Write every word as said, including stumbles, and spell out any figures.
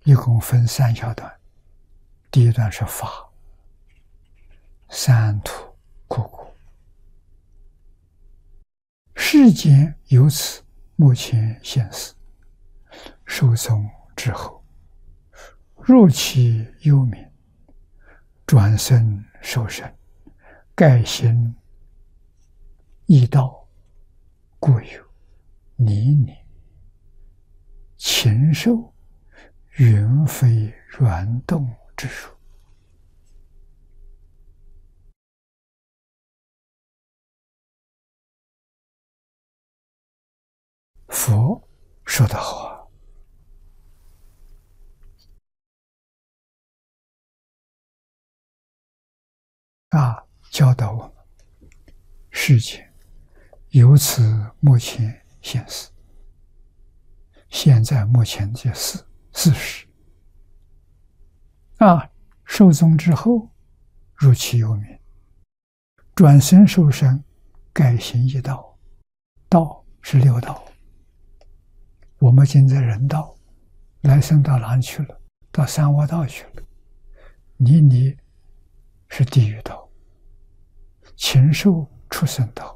一共分三小段。第一段是法，三途苦苦，世间由此目前现世，寿终之后，入其幽冥，转生受生，盖行异道，故有泥泞、禽兽、云飞圆动之说。佛说得好啊！啊，教导我们世间由此目前现世，现在目前这事事实啊，寿终之后入其幽冥，转生受生，盖行一道。道是六道，我们现在人道，来生到哪里去了？到三恶道去了。泥泞是地狱道，禽兽畜生道，